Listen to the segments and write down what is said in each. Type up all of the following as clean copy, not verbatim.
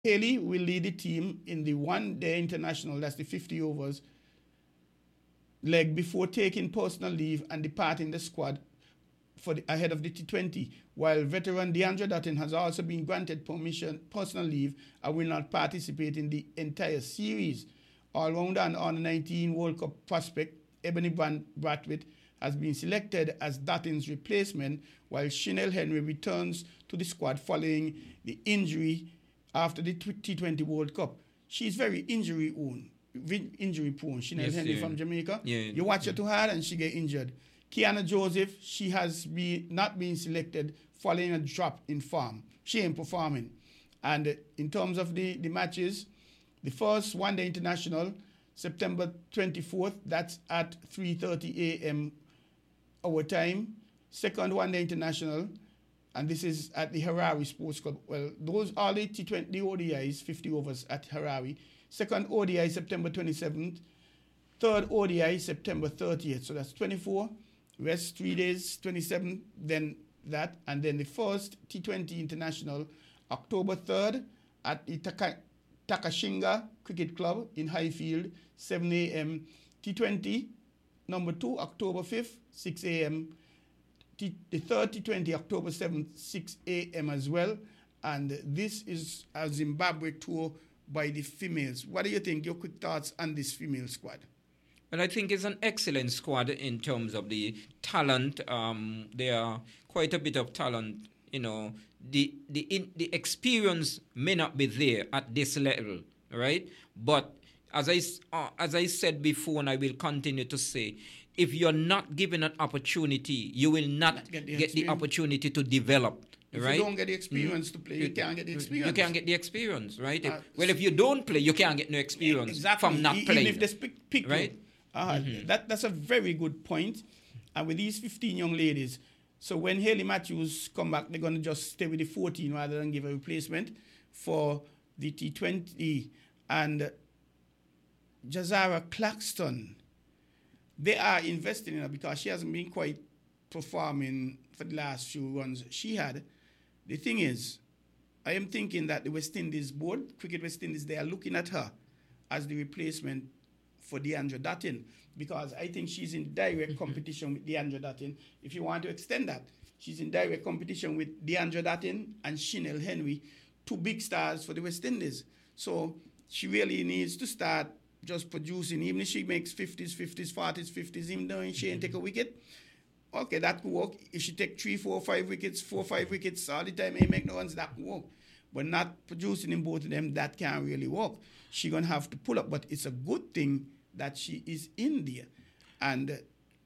Haley will lead the team in the one-day international, that's the 50 overs, leg before taking personal leave and departing the squad ahead of the T20, while veteran Deandra Dutton has also been granted personal leave and will not participate in the entire series. All-rounder and under-19 World Cup prospect Ebony Brathwaite has been selected as Dutton's replacement, while Chanel Henry returns to the squad following the injury after the T20 World Cup. She's very injury prone. Chanel Henry from Jamaica. You watch her too hard and she get injured. Kiana Joseph, she has not been selected following a drop in form. She ain't performing. And in terms of the matches, the first one-day international, September 24th, that's at 3:30 a.m. our time. Second one-day international, and this is at the Harare Sports Club. Well, those are the T20, the ODIs, 50 overs at Harare. Second ODI, September 27th. Third ODI, September 30th. So that's 24. Rest 3 days, 27, then that. And then the first T20 International, October 3rd at the Takashinga Cricket Club in Highfield, 7 a.m. T20, number 2, October 5th, 6 a.m. The third T20, October 7th, 6 a.m. as well. And this is a Zimbabwe tour by the females. What do you think? Your quick thoughts on this female squad? Well, I think it's an excellent squad in terms of the talent. There are quite a bit of talent. You know, the experience may not be there at this level, right? But as I said before, and I will continue to say, if you're not given an opportunity, you will not get the opportunity to develop. If right? you don't get the experience to play, you can't get the experience. You can't get the experience, right? If you don't play, you can't get no experience from not playing. Even if they pick right? That's a very good point. And with these 15 young ladies, so when Hayley Matthews come back, they're going to just stay with the 14 rather than give a replacement for the T20. And Jazara Claxton, they are investing in her because she hasn't been quite performing for the last few runs she had. The thing is, I am thinking that the West Indies board, Cricket West Indies, they are looking at her as the replacement for Deandra Dutton, because I think she's in direct competition with Deandra Dutton. If you want to extend that, she's in direct competition with Deandra Dutton and Chanel Henry, two big stars for the West Indies. So she really needs to start just producing, even if she makes 50s, 40s, even though she ain't take a wicket. Okay, that could work. If she take 3, 4, 5 wickets, 4, 5 wickets all the time, ain't make no runs, that could work. But not producing in both of them, that can't really work. She's going to have to pull up, but it's a good thing that she is in there. And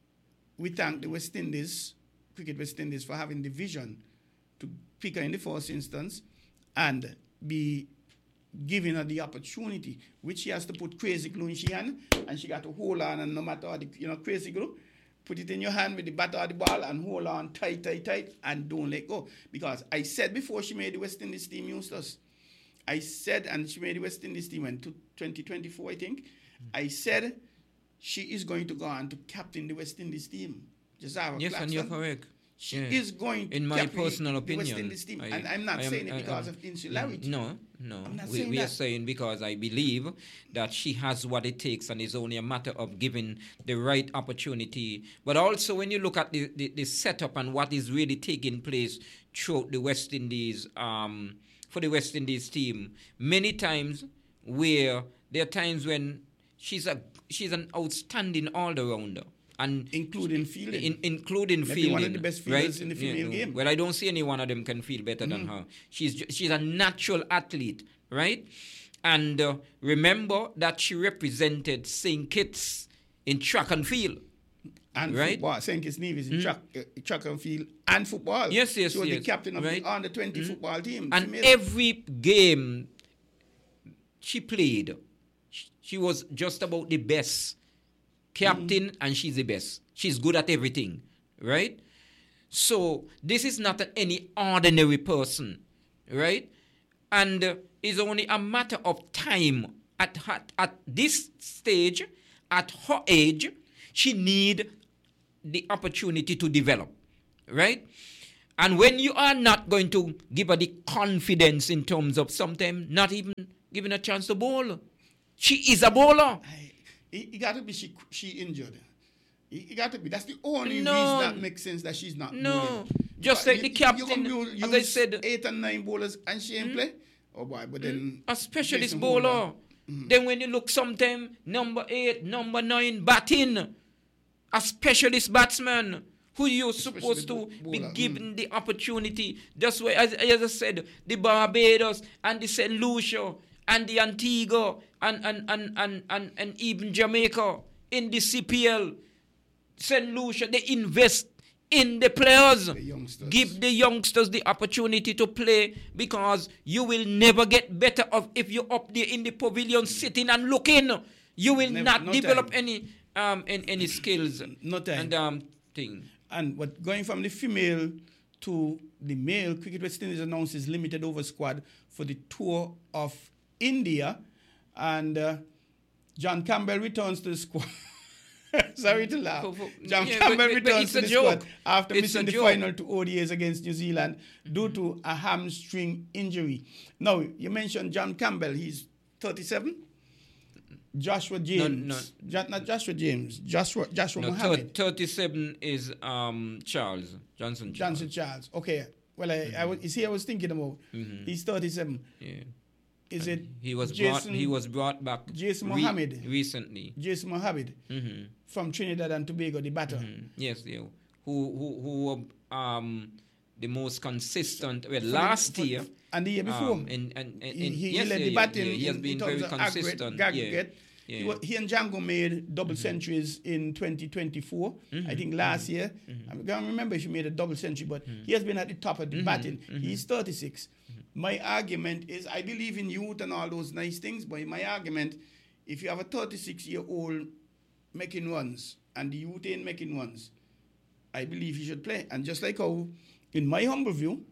we thank the West Indies, Cricket West Indies, for having the vision to pick her in the first instance and be giving her the opportunity, which she has to put crazy glue in her hand, and she got to hold on, and no matter what, crazy glue, put it in your hand with the batter of the ball and hold on tight, and don't let go. Because I said before she made the West Indies team, Eustace, I said, and she made the West Indies team in 2024, I think, I said she is going to go on to captain the West Indies team. Jazara yes, Claxton, and you're correct. She is going to in my personal opinion, the West Indies team. And I'm not saying it because of insularity. No. We are saying because I believe that she has what it takes, and it's only a matter of giving the right opportunity. But also when you look at the setup and what is really taking place throughout the West Indies, for the West Indies team, many times where there are times when she's an outstanding all-rounder. And including fielding. Including maybe fielding. One of the best fielders right? in the female game. Well, I don't see any one of them can field better than her. She's a natural athlete, right? And remember that she represented St. Kitts in track and field. And right? football. St. Kitts Nevis in track and field and football. Yes. She was the captain of the under-20 football team. And every game she played, she was just about the best captain, and she's the best. She's good at everything, right? So this is not any ordinary person, right? And it's only a matter of time. At this stage, at her age, she need the opportunity to develop, right? And when you are not going to give her the confidence in terms of sometimes not even giving a chance to bowl, she is a bowler. It got to be she injured. It got to be. That's the only reason that makes sense that she's not bowling. Just like the captain, as I said, 8 and 9 bowlers and she ain't play. Oh boy, but then a specialist bowler. Then when you look sometime number 8, number 9 batting, a specialist batsman who you're supposed to be given the opportunity. Just where, as I said, the Barbados and the St. Lucia and the Antigua and even Jamaica in the CPL, St. Lucia, they invest in the players. Give the youngsters the opportunity to play, because you will never get better off if you're up there in the pavilion sitting and looking. You will not develop any skills. No time. And thing. And what going from the female to the male, Cricket West Indies announces limited over squad for the tour of India, and John Campbell returns to the squad. Sorry to laugh. John Campbell returns to the squad after missing the final 2 ODIs against New Zealand due to a hamstring injury. Now, you mentioned John Campbell. He's 37. Joshua James. Not Joshua James. Joshua Mohammed. 37 is Charles. Johnson Charles. Okay. Well, I was thinking about. He's 37. Yeah. Is it he was brought back Jason Mohammed recently. Jason Mohammed from Trinidad and Tobago, the batter. Yes, yeah. Who the most consistent last year and the year before. He led the batting. He has been very consistent. Aggregate. He and Django made double centuries in 2024. I think last year. I can't remember if he made a double century, but he has been at the top of the batting. He's 36. My argument is, I believe in youth and all those nice things, but my argument, if you have a 36-year-old making runs and the youth ain't making runs, I believe he should play. And just like how, in my humble view,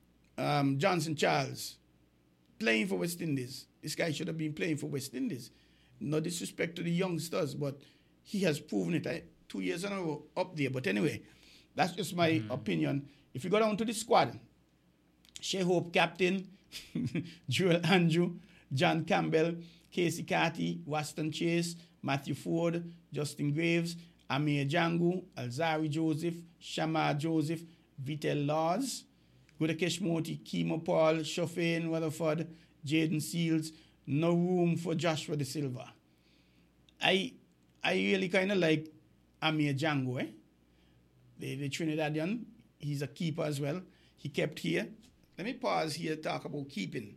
Johnson Charles playing for West Indies, this guy should have been playing for West Indies. No disrespect to the youngsters, but he has proven it 2 years in a row up there. But anyway, that's just my opinion. If you go down to the squad, Shea Hope captain, Joel Andrew, John Campbell, Casey Carty, Waston Chase, Matthew Ford, Justin Graves, Amir Django, Alzari Joseph, Shamar Joseph, Vitel Laws, Gudakesh Moti, Kimo Paul, Shofane Rutherford, Jaden Seals. No room for Joshua De Silva. I really kind of like Amir Django, the Trinidadian. He's a keeper as well. He kept here. Let me pause here to talk about keeping.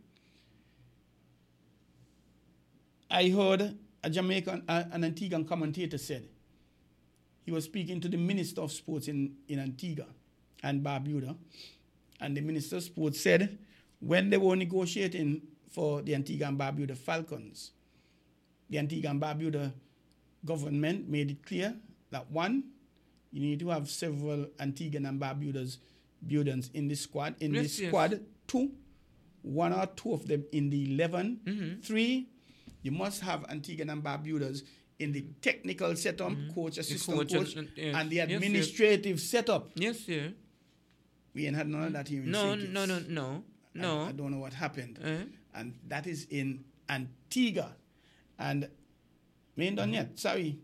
I heard a Jamaican, an Antiguan commentator said, he was speaking to the Minister of Sports in Antigua and Barbuda, and the Minister of Sports said when they were negotiating for the Antigua and Barbuda Falcons, the Antigua and Barbuda government made it clear that 1, you need to have several Antiguan and Barbudans in the squad. Yes. 2, 1 or 2 of them in the 11. 3, you must have Antiguan and Barbudas in the technical setup, coach, assistant coach, and the administrative setup. Yes, yeah. We ain't had none of that here in No. I don't know what happened. And that is in Antigua. And we ain't done yet. Sorry.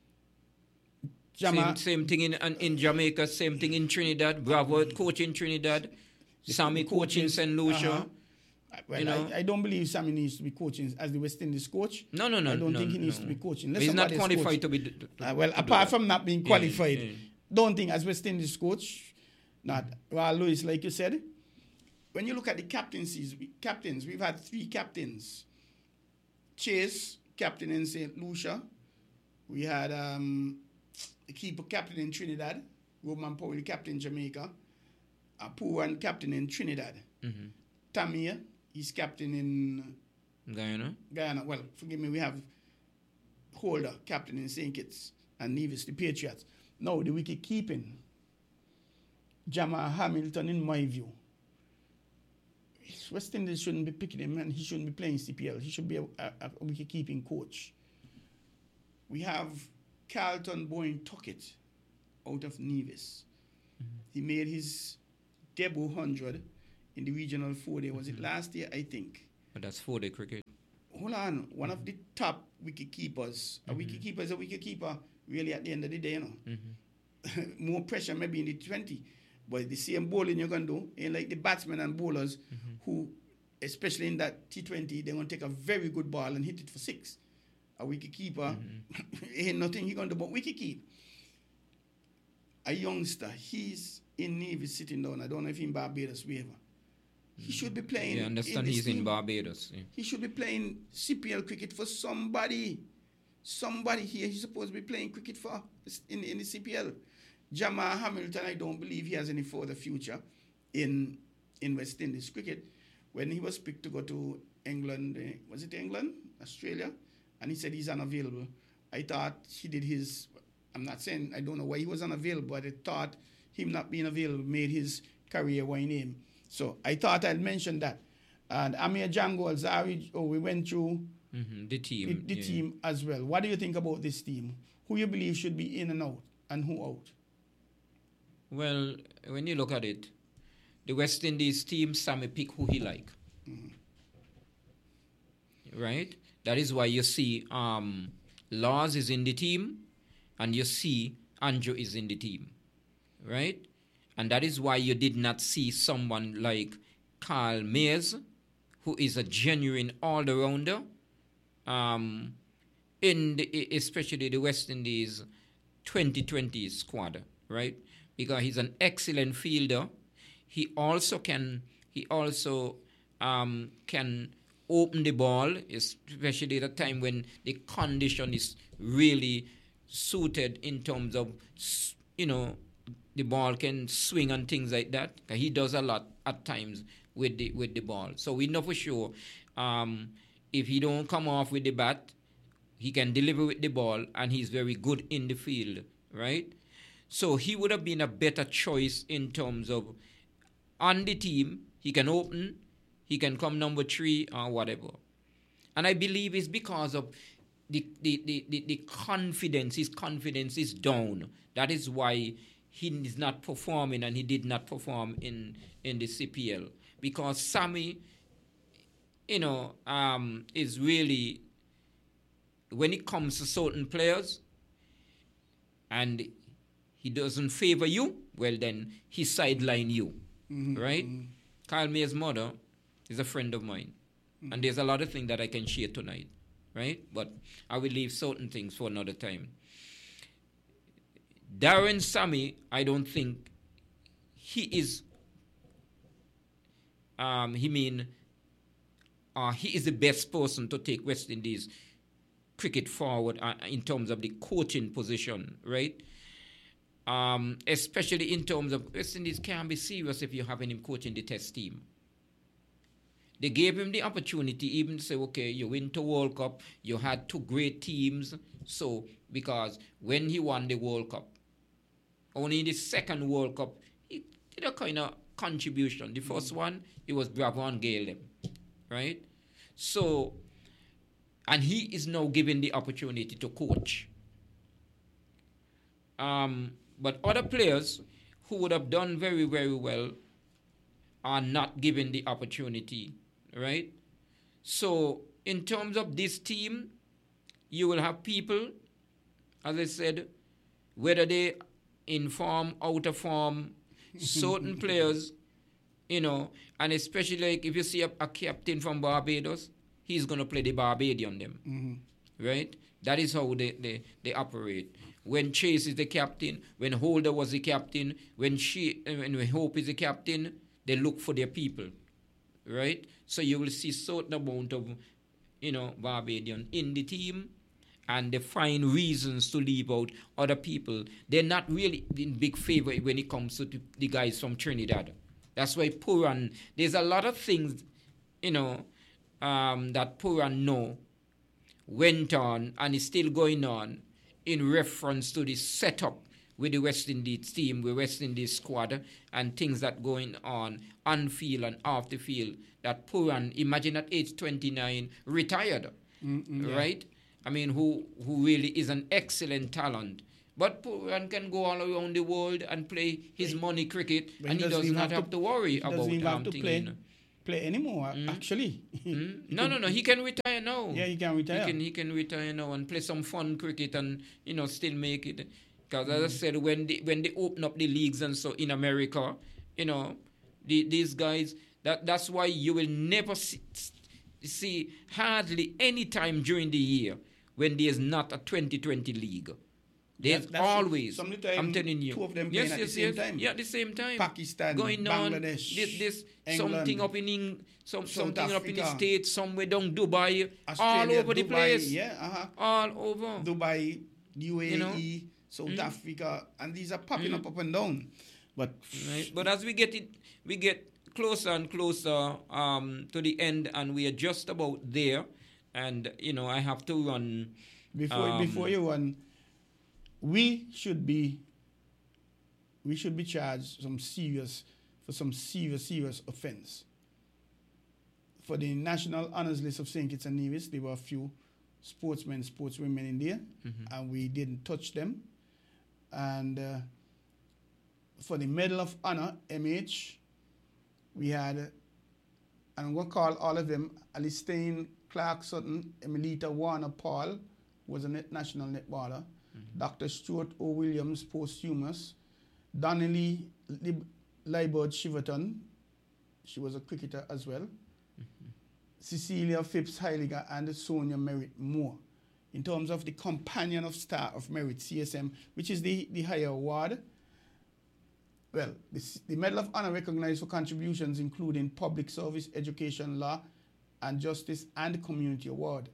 Same thing in Jamaica, same thing in Trinidad. Bravo coach in Trinidad. Sammy coaching St. Lucia. Well, I don't believe Sammy needs to be coaching as the West Indies coach. No. I don't think he needs to be coaching. He's not qualified to be. Apart from not being qualified, don't think as West Indies coach, not. Well, Louis, like you said, when you look at the captains, we've had 3 captains. Chase, captain in St. Lucia. We had the keeper captain in Trinidad. Roman Powell, captain in Jamaica. Apuran, captain in Trinidad. Tamir, he's captain in Guyana. Well, forgive me, we have Holder, captain in St. Kitts, and Nevis, the Patriots. Now, the wicket keeping. Jamal Hamilton, in my view, West Indies shouldn't be picking him, and he shouldn't be playing CPL. He should be a wicket-keeping coach. We have Carlton Boyne Tuckett out of Nevis. He made his Debo 100 in the regional 4-day. Was it last year? I think. But that's 4-day cricket. Hold on. One of the top wicket keepers. A wicket keeper is a wicket keeper, really, at the end of the day, you know. More pressure maybe in the 20. But the same bowling you're going to do, ain't like the batsmen and bowlers who, especially in that T20, they're going to take a very good ball and hit it for 6. A wicket keeper, ain't nothing he going to do but wicket keep. A youngster, he's in Navy sitting down. I don't know if in Barbados, wherever. He should be playing. Yeah, I understand he's in Barbados. Yeah. He should be playing CPL cricket for somebody. Somebody here, he's supposed to be playing cricket for in the CPL. Jamal Hamilton, I don't believe he has any further future in West Indies cricket. When he was picked to go to England, was it England? Australia? And he said he's unavailable. I thought he did his, I'm not saying, I don't know why he was unavailable, but I thought him not being available made his career wine name. So I thought I'd mention that. And Amir Django Alzari, we went through the team. The team as well. What do you think about this team? Who you believe should be in and out, and who out? Well, when you look at it, the West Indies team, Sammy pick who he like. Right? That is why you see Laws is in the team, and you see Andrew is in the team. Right? And that is why you did not see someone like Carl Mayers, who is a genuine all-rounder, especially the West Indies 2020 squad, right? Because he's an excellent fielder. He also can open the ball, especially at a time when the condition is really suited in terms of, the ball can swing and things like that. He does a lot at times with the ball. So we know for sure if he don't come off with the bat, he can deliver with the ball, and he's very good in the field, right? So he would have been a better choice in terms of on the team. He can open, he can come number 3 or whatever. And I believe it's because of the confidence. His confidence is down. That is why he is not performing, and he did not perform in the CPL. Because Sammy, is really, when it comes to certain players, and he doesn't favor you, well then he sideline you, right? Kyle Mayer's mother is a friend of mine, and there's a lot of things that I can share tonight, right? But I will leave certain things for another time. Darren Sammy, I don't think he is. He is the best person to take West Indies cricket forward in terms of the coaching position, right? Especially in terms of West Indies can't be serious if you're having him coaching the Test team. They gave him the opportunity even to say, okay, you win the World Cup, you had 2 great teams. So, because when he won the World Cup, only in the second World Cup, he did a kind of contribution. The first one, it was Bravo and Gale, right? So, and he is now given the opportunity to coach. But other players who would have done very, very well are not given the opportunity, right? So, in terms of this team, you will have people, as I said, whether they in form, out of form, certain players, and especially like if you see a captain from Barbados, he's going to play the Barbadian them, right? That is how they operate. When Chase is the captain, when Holder was the captain, when Hope is the captain, they look for their people, right? So you will see certain amount of, Barbadian in the team, and they find reasons to leave out other people. They're not really in big favor when it comes to the guys from Trinidad. That's why Pooran, there's a lot of things, that Pooran went on and is still going on in reference to the setup with the West Indies team, with West Indies squad, and things that going on field and off the field. That Pooran, imagine at age 29, retired, right? I mean, who really is an excellent talent, But Pooran can go all around the world and play his money cricket, and he does not have to worry about doesn't even have to play anymore, actually. No. He can retire now. Yeah, he can retire. He can retire now and play some fun cricket and, still make it. Because as I said, when they open up the leagues and so in America, these guys, that's why you will never see hardly any time during the year when there's not a 2020 league. There's always, I'm telling you. Two of them playing at the same time. Yeah, at the same time. Pakistan, going Bangladesh, on, this England, something up in something Africa, up in the States, somewhere down Dubai, Australia, all over the Dubai, place. Yeah, all over. Dubai, UAE, South Africa, and these are popping up and down. But as we get closer and closer to the end, and we are just about there. And I have to run. Before you run, we should be charged for some serious offense. For the National Honors List of St. Kitts and Nevis, there were a few sportsmen, sportswomen in there, and we didn't touch them. And for the Medal of Honor, MH, we had, and I'm going to call all of them, Alistair Clark Sutton, Emilita Warner Paul, was a national netballer, Dr. Stuart O. Williams, posthumous, Donnelly Liebert Shiverton, she was a cricketer as well, Cecilia Phipps Heiliger, and Sonia Merritt Moore. In terms of the Companion of Star of Merit, CSM, which is the higher award, well, the Medal of Honor recognized for contributions including public service, education, law, and justice, and community work.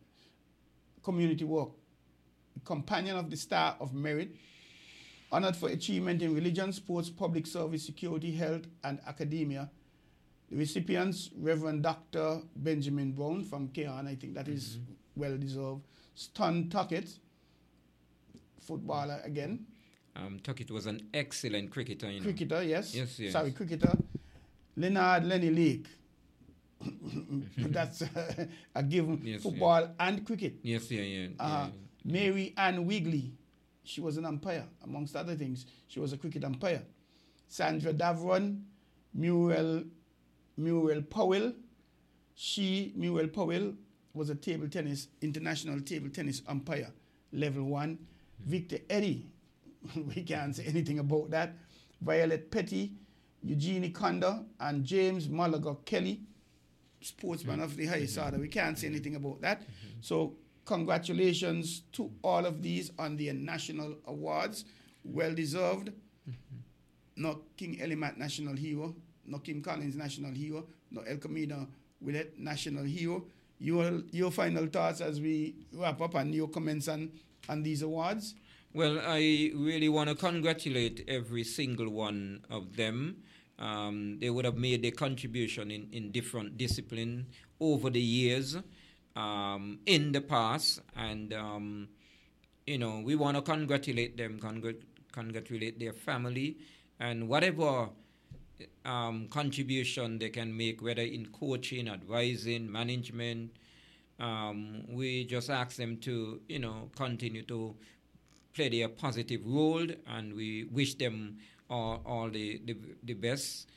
The Companion of the Star of Merit, honored for achievement in religion, sports, public service, security, health, and academia. The recipients, Reverend Dr. Benjamin Brown from Keon, I think that is well deserved. Stan Tuckett, footballer again. Tuckett was an excellent cricketer. Cricketer, yes. Yes. Sorry, cricketer. Leonard Lenny Lake. That's a given. Yes, football and cricket. Yes. Mary Ann Wigley. She was an umpire, amongst other things. She was a cricket umpire. Sandra Davron, Muriel Powell. Muriel Powell, was a international table tennis umpire, level 1. Victor Eddy, we can't say anything about that. Violet Petty, Eugenie Conda, and James Malaga Kelly, sportsman of the highest order. We can't say anything about that. So congratulations to all of these on their national awards. Well deserved. Not King Elimat National Hero, not Kim Collins National Hero, not El Camino Willett National Hero. Your final thoughts as we wrap up and your comments on these awards? Well, I really want to congratulate every single one of them. They would have made their contribution in different disciplines over the years, in the past, and we want to congratulate them, congratulate their family, and whatever contribution they can make, whether in coaching, advising, management. We just ask them to, continue to play their positive role, and we wish them all the best.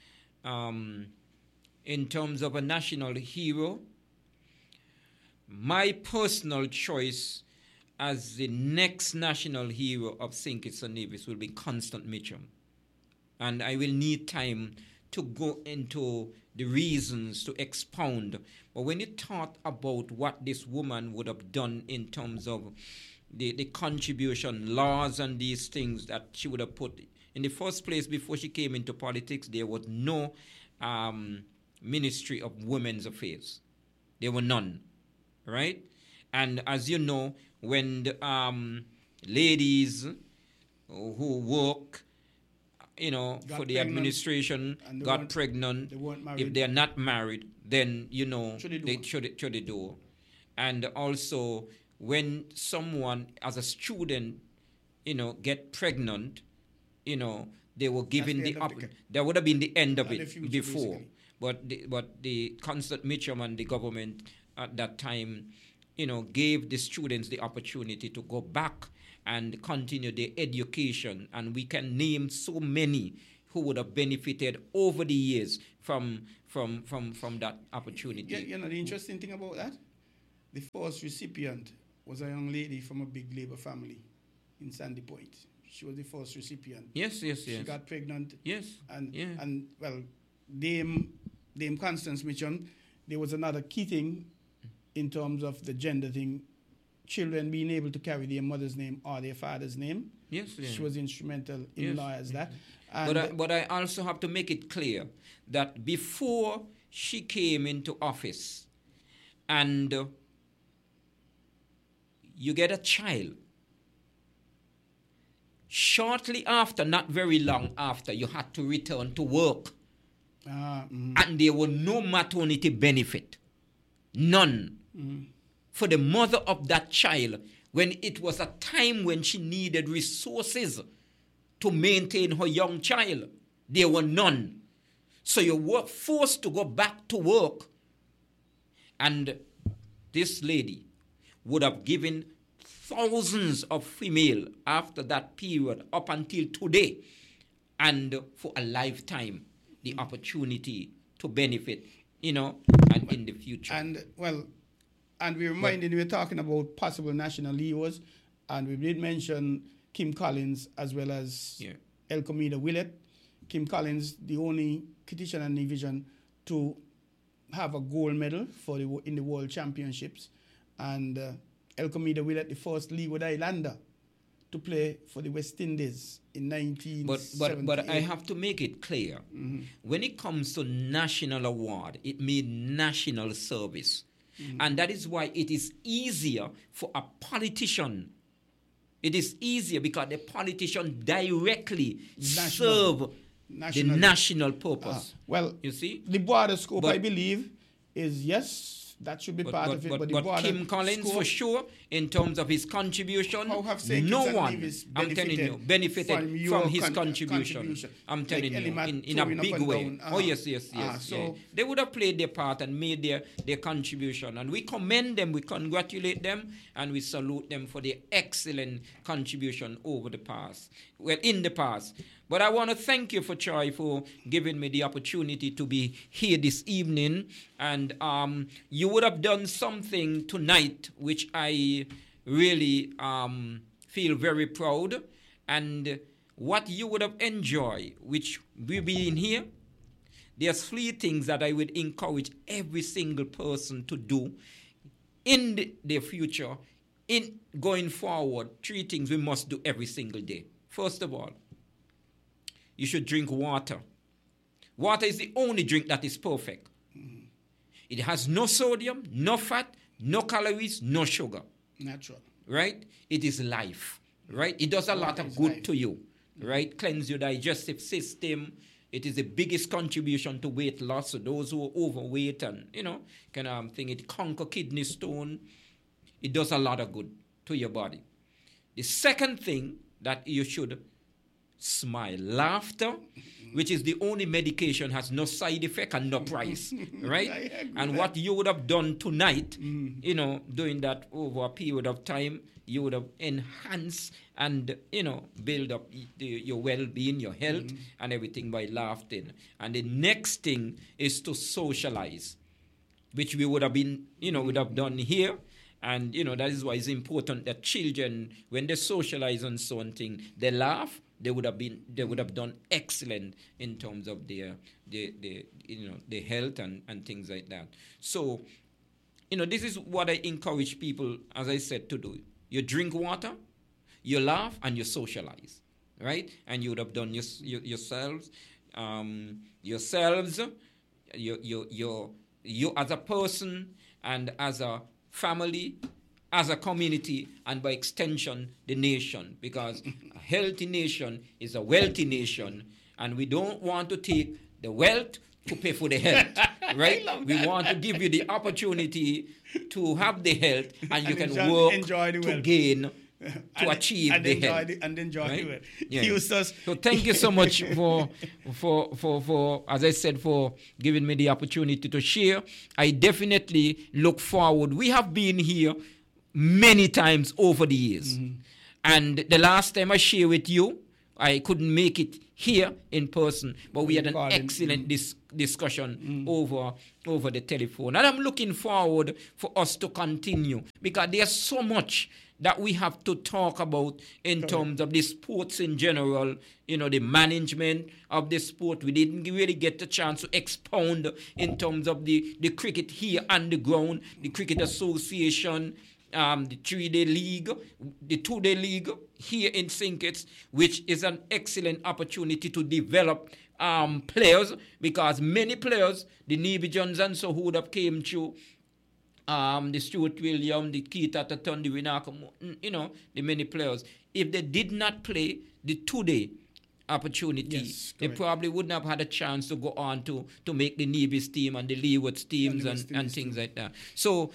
In terms of a national hero, my personal choice as the next national hero of St. Kitts and Nevis will be Constance Mitchum. And I will need time to go into the reasons to expound. But when you thought about what this woman would have done in terms of the contribution, laws and these things that she would have put, in the first place, before she came into politics, there was no Ministry of Women's Affairs. There were none, right? And as you know, when the ladies who work, for the administration got pregnant, if they're not married, then, they shut the door. And also, when someone, as a student, get pregnant, they were given that would have been the end of it before. Basically. But the Constance Mitchum and the government at that time, gave the students the opportunity to go back and continue their education. And we can name so many who would have benefited over the years from that opportunity. Yeah, you know, the interesting thing about that, the first recipient was a young lady from a big labor family in Sandy Point. She was the first recipient. Yes. She got pregnant. Yes. And well, Dame Constance Mitchum, there was another key thing in terms of the gender thing, children being able to carry their mother's name or their father's name. Yes. She was instrumental in law as that. But I also have to make it clear that before she came into office and you get a child, shortly after, not very long after, you had to return to work. And there was no maternity benefit. None. For the mother of that child, when it was a time when she needed resources to maintain her young child, there were none. So you were forced to go back to work. And this lady would have given thousands of female after that period up until today, and for a lifetime, the opportunity to benefit, and in the future. And we reminded, we were talking about possible national leaders, and we did mention Kim Collins as well as Elkomeda Willett. Kim Collins, the only Kittitian and division to have a gold medal in the World Championships, and Elkomeda Willett, the first Leeward Islander to play for the West Indies in 1978. But I have to make it clear, when it comes to national award, it means national service. And that is why it is easier for a politician. It is easier because the politician directly serve the national purpose. Well, you see? The broader scope, I believe, is yes, that should be part of it. But Kim Collins, scope, for sure, in terms of his contribution, no one, I'm telling you, benefited from his contribution. I'm telling you, in a big way. Yes. They would have played their part and made their contribution. And we commend them, we congratulate them, and we salute them for their excellent contribution over the past. Well, in the past. But I want to thank you, Troy, for giving me the opportunity to be here this evening. And you would have done something tonight which I really feel very proud. And what you would have enjoyed, which we being here, there's 3 things that I would encourage every single person to do in the future, in going forward. 3 things we must do every single day. First of all, you should drink water. Water is the only drink that is perfect. It has no sodium, no fat, no calories, no sugar. Natural. Right? It is life. Right? It does a lot of good to you. Right? Cleanse your digestive system. It is the biggest contribution to weight loss. So those who are overweight and, it conquer kidney stone. It does a lot of good to your body. The second thing that you should smile. Laughter, which is the only medication, has no side effect and no price, right? And what you would have done tonight, doing that over a period of time, you would have enhanced and, build up your well-being, your health, and everything by laughing. And the next thing is to socialize, which we would have been, would have done here. And, that is why it's important that children, when they socialize on something, they laugh. They would have done excellent in terms of their health and things like that. So, this is what I encourage people, as I said, to do. You drink water, you laugh, and you socialize, right? And you would have done yourselves, you as a person and as a family, as a community, and by extension, the nation, because a healthy nation is a wealthy nation, and we don't want to take the wealth to pay for the health, right? We want to give you the opportunity to have the health, and you can work to gain, to achieve the health. And enjoy right? the wealth. Yeah. So thank you so much for, as I said, for giving me the opportunity to share. I definitely look forward. We have been here many times over the years. And the last time I shared with you, I couldn't make it here in person, but we had an excellent discussion over the telephone. And I'm looking forward for us to continue, because there's so much that we have to talk about in terms of the sports in general, the management of the sport. We didn't really get the chance to expound in terms of the cricket here on the ground, the Cricket Association, the 3-day league, the 2-day league here in St. Kitts, which is an excellent opportunity to develop players, because many players, the Navy Johnson, so who would have came through, the Stuart Williams, the Keita Taton, the Winaka, the many players, if they did not play the 2-day opportunity, they probably wouldn't have had a chance to go on to make the Navy's team and the Leeward's teams and things like that. So,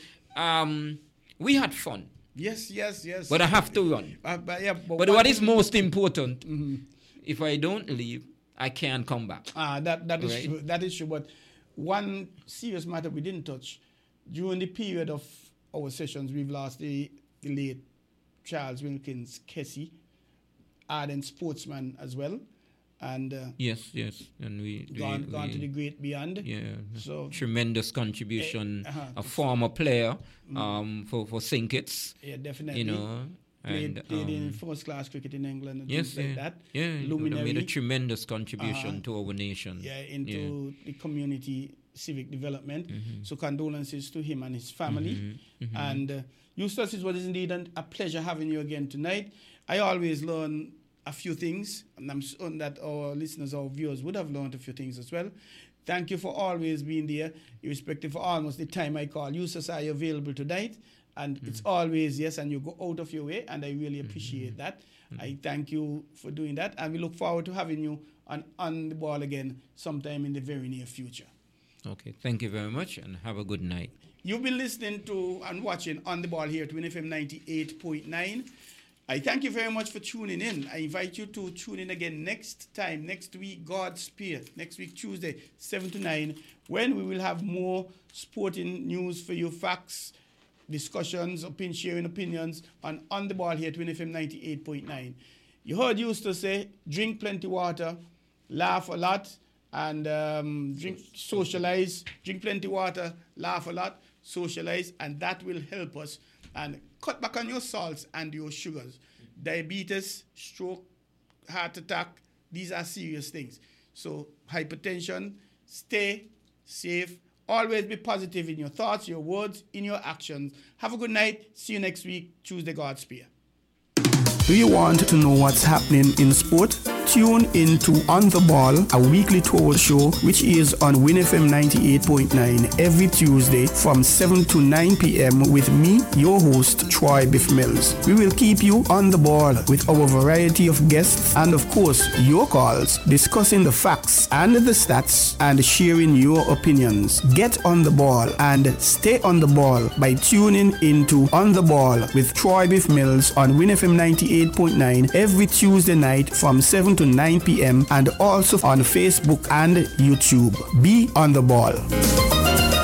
we had fun. Yes. But I have to run. But what is most important, if I don't leave, I can't come back. That is true. That is true. But one serious matter we didn't touch, during the period of our sessions, we've lost the late Charles Wilkins Kessie, ardent sportsman as well. And yes, and we gone to the great beyond. Yeah, so tremendous contribution, a former player for St. Kitts. Yeah, definitely. Played in first-class cricket in England and things like that. Yeah, luminary. Made a tremendous contribution to our nation. Yeah, into the community civic development. So condolences to him and his family. And Eustace, it was indeed a pleasure having you again tonight. I always learn a few things, and I'm certain that our listeners, our viewers would have learned a few things as well. Thank you for always being there, irrespective of almost the time I call. Eustace, are you available tonight? And it's always yes, and you go out of your way, and I really appreciate that. I thank you for doing that, and we look forward to having you on the ball again sometime in the very near future. Okay, thank you very much, and have a good night. You've been listening to and watching On the Ball here at Win FM 98.9. I thank you very much for tuning in. I invite you to tune in again next week, God's Spear, next week, Tuesday, 7 to 9, when we will have more sporting news for you, facts, discussions, sharing opinions on the ball here at Win FM 98.9. You heard Eustace say, drink plenty water, laugh a lot, and socialize. Drink plenty water, laugh a lot, socialize, and that will help us. And cut back on your salts and your sugars. Diabetes, stroke, heart attack, these are serious things. So hypertension, stay safe. Always be positive in your thoughts, your words, in your actions. Have a good night. See you next week, Tuesday, God's Spear. Do you want to know what's happening in sport? Tune into On The Ball, a weekly tour show which is on Win FM 98.9 every Tuesday from 7 to 9 p.m. with me, your host, Troy Biff Mills. We will keep you on the ball with our variety of guests and, of course, your calls, discussing the facts and the stats and sharing your opinions. Get on the ball and stay on the ball by tuning into On The Ball with Troy Biff Mills on Win FM 98.9 every Tuesday night from 7 to 9 p.m. and also on Facebook and YouTube. Be on the ball.